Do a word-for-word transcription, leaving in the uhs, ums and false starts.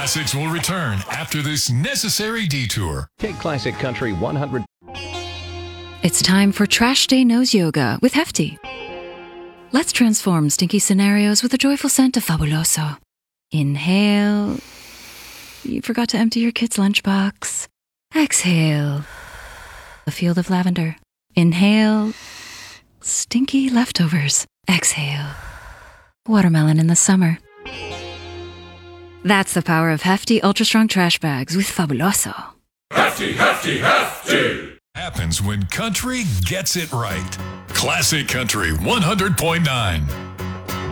Classics will return after this necessary detour. Take Classic Country one hundred. It's time for Trash Day Nose Yoga with Hefty. Let's transform stinky scenarios with the joyful scent of Fabuloso. Inhale. You forgot to empty your kid's lunchbox. Exhale. A field of lavender. Inhale. Stinky leftovers. Exhale. Watermelon in the summer. That's the power of Hefty Ultra Strong Trash Bags with Fabuloso. Hefty, hefty, hefty! Happens when country gets it right. Classic Country one hundred point nine.